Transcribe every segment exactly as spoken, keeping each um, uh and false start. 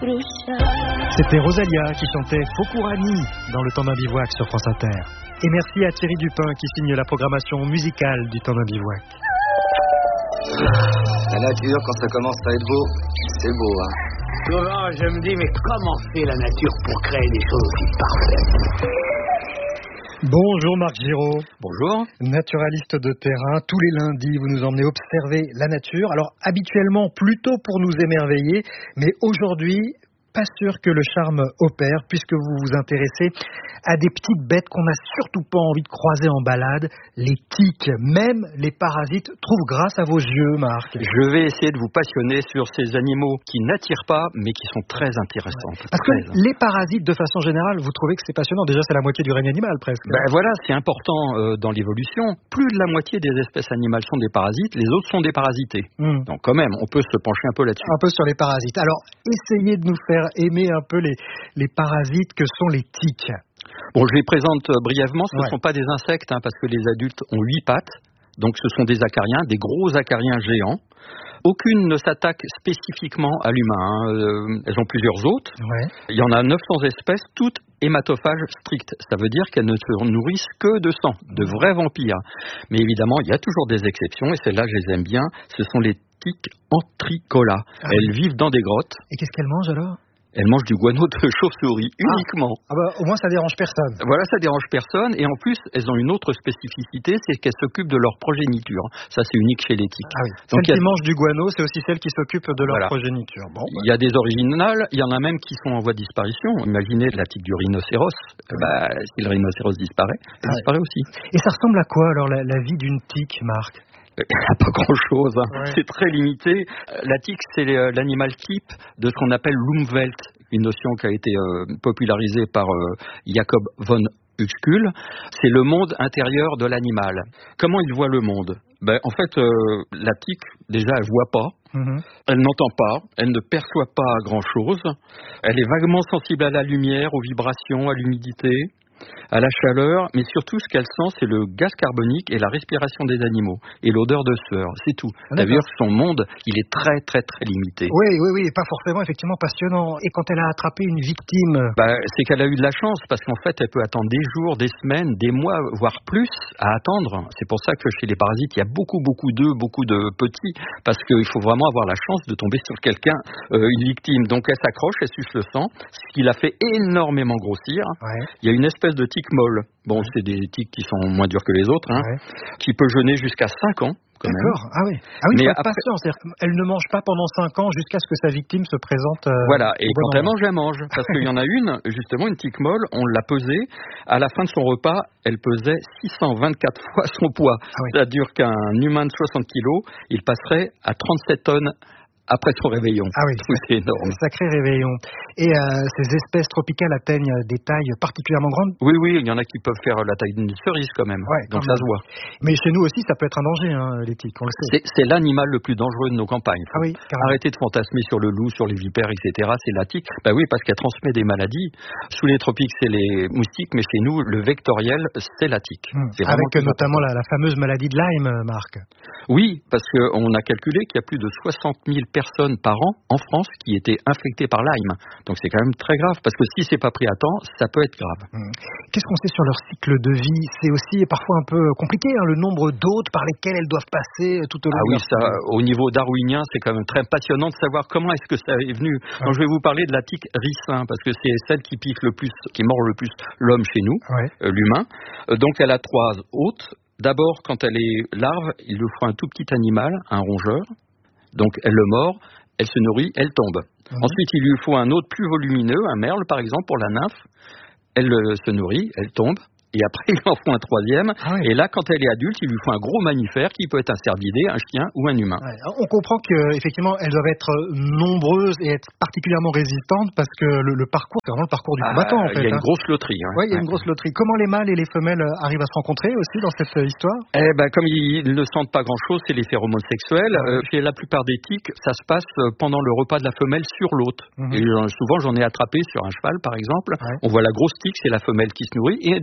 C'était Rosalia qui chantait Fokurani dans le temps d'un bivouac sur France Inter. Et merci à Thierry Dupin qui signe la programmation musicale du temps d'un bivouac. La nature, quand ça commence à être beau, c'est beau, hein. Souvent, je me dis, mais comment fait la nature pour créer des choses aussi parfaites? Bonjour Marc Giraud. Bonjour. Naturaliste de terrain, tous les lundis vous nous emmenez observer la nature. Alors habituellement plutôt pour nous émerveiller, mais aujourd'hui pas sûr que le charme opère puisque vous vous intéressez à des petites bêtes qu'on n'a surtout pas envie de croiser en balade, les tiques. Même les parasites trouvent grâce à vos yeux, Marc. Je vais essayer de vous passionner sur ces animaux qui n'attirent pas mais qui sont très intéressants. Ouais. Parce très que les parasites de façon générale, vous trouvez que c'est passionnant? Déjà c'est la moitié du règne animal presque. Ben voilà, c'est important euh, dans l'évolution. Plus de la moitié des espèces animales sont des parasites, les autres sont des parasités. Mmh. Donc quand même, on peut se pencher un peu là-dessus. Un peu sur les parasites. Alors essayez de nous faire aimer un peu les, les parasites que sont les tiques. Bon, je les présente brièvement, ce ne ouais. sont pas des insectes, hein, parce que les adultes ont huit pattes, donc ce sont des acariens, des gros acariens géants. Aucune ne s'attaque spécifiquement à l'humain, hein. euh, elles ont plusieurs hôtes. Ouais. Il y en a neuf cents espèces, toutes hématophages strictes. Ça veut dire qu'elles ne se nourrissent que de sang, de vrais vampires. Mais évidemment, il y a toujours des exceptions, et celles-là, je les aime bien, ce sont les tiques Antricola. Ah. Elles vivent dans des grottes. Et qu'est-ce qu'elles mangent alors ? Elles mangent du guano de chauve-souris, uniquement. Ah, ah bah, au moins ça dérange personne. Voilà, ça dérange personne. Et en plus, elles ont une autre spécificité, c'est qu'elles s'occupent de leur progéniture. Ça, c'est unique chez les tiques. Ah oui. Donc, celles a... qui mangent du guano, c'est aussi celles qui s'occupent de leur voilà. progéniture. Bon, bah. Il y a des originales, il y en a même qui sont en voie de disparition. Imaginez la tique du rhinocéros. Oui. Bah, si le rhinocéros disparaît, elle ah disparaît oui. aussi. Et ça ressemble à quoi alors la, la vie d'une tique, Marc ? Pas grand-chose, hein. ouais. C'est très limité. La tique, c'est l'animal type de ce qu'on appelle l'Umwelt, une notion qui a été euh, popularisée par euh, Jacob von Uexküll. C'est le monde intérieur de l'animal. Comment il voit le monde ? Ben, en fait, euh, la tique, déjà, elle voit pas. Mm-hmm. Elle n'entend pas, elle ne perçoit pas grand-chose. Elle est vaguement sensible à la lumière, aux vibrations, à l'humidité, à la chaleur, mais surtout ce qu'elle sent, c'est le gaz carbonique et la respiration des animaux et l'odeur de sueur, c'est tout. Ah, d'ailleurs, son monde, il est très très très limité. Oui, oui, oui, et pas forcément effectivement passionnant. Et quand elle a attrapé une victime, bah, c'est qu'elle a eu de la chance parce qu'en fait, elle peut attendre des jours, des semaines, des mois, voire plus à attendre. C'est pour ça que chez les parasites, il y a beaucoup beaucoup d'œufs, beaucoup de petits, parce qu'il faut vraiment avoir la chance de tomber sur quelqu'un, euh, une victime. Donc elle s'accroche, elle suce le sang, ce qui la fait énormément grossir. Ouais. Il y a une espèce de tique molle. Bon, c'est des tiques qui sont moins dures que les autres, hein, ouais. qui peut jeûner jusqu'à cinq ans. D'accord, ah oui, ah oui, mais après... patient, elle ne mange pas pendant cinq ans jusqu'à ce que sa victime se présente. Euh, voilà, et quand elle mange, elle mange. Parce qu'il y en a une, justement, une tique molle, on l'a pesée. À la fin de son repas, elle pesait six cent vingt-quatre fois son poids. Ah oui. C'est-à-dire qu'un humain de soixante kilos, il passerait à trente-sept tonnes. Après son réveillon. Ah oui, c'est énorme. Sacré réveillon. Et euh, ces espèces tropicales atteignent des tailles particulièrement grandes ? Oui, oui, il y en a qui peuvent faire la taille d'une cerise quand même. Ouais, donc quand ça même. se voit. Mais chez nous aussi, ça peut être un danger, hein, les tiques, on le sait. C'est, c'est l'animal le plus dangereux de nos campagnes. Ah oui, carrément. Arrêtez de fantasmer sur le loup, sur les vipères, et cetera. C'est la tique. Bah oui, parce qu'elle transmet des maladies. Sous les tropiques, c'est les moustiques, mais chez nous, le vectoriel, c'est la tique. Hum. C'est avec notamment la, la fameuse maladie de Lyme, Marc. Oui, parce qu'on a calculé qu'il y a plus de soixante mille personnes par an en France qui étaient infectées par Lyme. Donc c'est quand même très grave, parce que si c'est pas pris à temps, ça peut être grave. Mmh. Qu'est-ce qu'on sait sur leur cycle de vie ? C'est aussi parfois un peu compliqué, hein, le nombre d'hôtes par lesquels elles doivent passer tout au long ah de oui, leur ça, au niveau darwinien, c'est quand même très passionnant de savoir comment est-ce que ça est venu. Ouais. Donc je vais vous parler de la tique ricin, parce que c'est celle qui pique le plus, qui mord le plus l'homme chez nous, ouais. euh, l'humain. Euh, donc elle a trois hôtes. D'abord, quand elle est larve, il lui faut un tout petit animal, un rongeur. Donc elle le mord, elle se nourrit, elle tombe. Mmh. Ensuite, il lui faut un autre plus volumineux, un merle par exemple pour la nymphe. Elle euh, se nourrit, elle tombe. Et après, il en faut un troisième. Ah oui. Et là, quand elle est adulte, il lui faut un gros mammifère qui peut être un cervidé, un chien ou un humain. Ouais. On comprend qu'effectivement, elles doivent être nombreuses et être particulièrement résistantes parce que le, le parcours, c'est vraiment le parcours du ah, combattant. En fait, il y a hein. une grosse loterie. Hein. Oui, il y a une grosse loterie. Comment les mâles et les femelles arrivent à se rencontrer aussi dans cette histoire ? Eh ben, comme ils ne sentent pas grand-chose, c'est les phéromones sexuels. Ouais. Euh, chez la plupart des tiques, ça se passe pendant le repas de la femelle sur l'hôte. Mmh. Et euh, souvent, j'en ai attrapé sur un cheval, par exemple. Ouais. On voit la grosse tique, c'est la femelle qui se nourrit, et une toute petite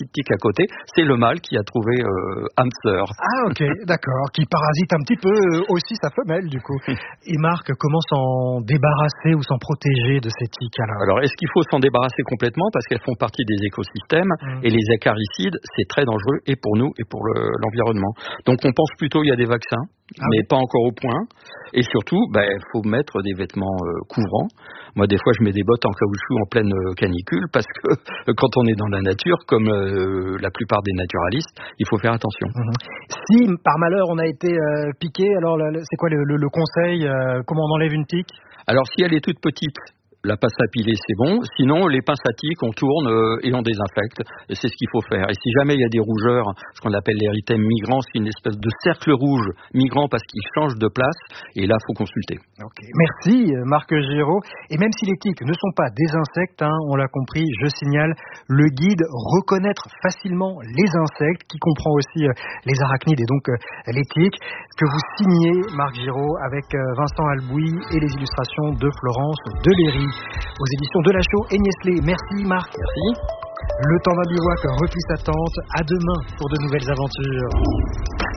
petite tique à côté, c'est le mâle qui a trouvé euh, âme sœur. Ah ok, d'accord, qui parasite un petit peu euh, aussi sa femelle du coup. Et Marc, comment s'en débarrasser ou s'en protéger de ces tiques alors? Alors, est-ce qu'il faut s'en débarrasser complètement parce qu'elles font partie des écosystèmes mmh. et les acaricides, c'est très dangereux et pour nous et pour le, l'environnement. Donc, on pense plutôt qu'il y a des vaccins, ah mais oui. pas encore au point. Et surtout, il ben, faut mettre des vêtements euh, couvrants. Moi, des fois, je mets des bottes en caoutchouc en pleine euh, canicule parce que euh, quand on est dans la nature, comme euh, la plupart des naturalistes, il faut faire attention. Mmh. Si, par malheur, on a été euh, piqué, alors le, c'est quoi le, le, le conseil euh, comment on enlève une tique? Alors, si elle est toute petite, la pince à piler, c'est bon. Sinon, les pinces à tiques, on tourne euh, et on désinfecte. Et c'est ce qu'il faut faire. Et si jamais il y a des rougeurs, ce qu'on appelle l'érythème migrant, c'est une espèce de cercle rouge migrant parce qu'il change de place. Et là, il faut consulter. Okay. Merci Marc Giraud. Et même si les tiques ne sont pas des insectes, hein, on l'a compris, je signale le guide Reconnaître facilement les insectes, qui comprend aussi euh, les arachnides et donc euh, les tiques, que vous signez, Marc Giraud, avec euh, Vincent Albouy et les illustrations de Florence Deléry. Aux éditions de Lachaud et Nieslé. Merci Marc. Merci. Le temps d'un bivouac replie sa tente. À demain pour de nouvelles aventures.